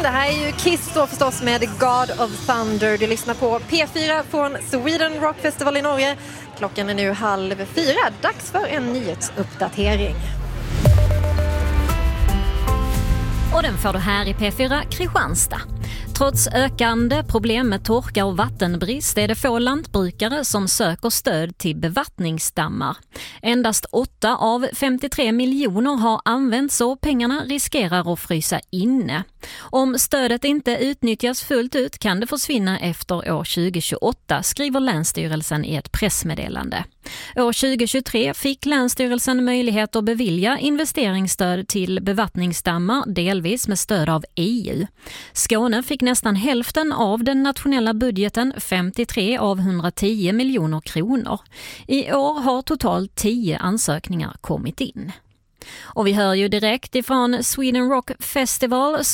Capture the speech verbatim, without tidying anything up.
Det här är ju Kiss då förstås med God of Thunder. Du lyssnar på P fyra från Sweden Rock Festival i Norge. Klockan är nu halv fyra. Dags för en nyhetsuppdatering. Och den får du här i P fyra Kristianstad. Trots ökande problem med torka och vattenbrist är det få lantbrukare som söker stöd till bevattningsdammar. Endast åtta av femtiotre miljoner har använts och pengarna riskerar att frysa inne. Om stödet inte utnyttjas fullt ut kan det försvinna efter år tjugohundratjugoåtta, skriver Länsstyrelsen i ett pressmeddelande. År tjugohundratjugotre fick Länsstyrelsen möjlighet att bevilja investeringsstöd till bevattningsdammar, delvis med stöd av E U. Skåne fick nästan hälften av den nationella budgeten, femtiotre av hundratio miljoner kronor. I år har totalt tio ansökningar kommit in. Och vi hör ju direkt ifrån Sweden Rock Festival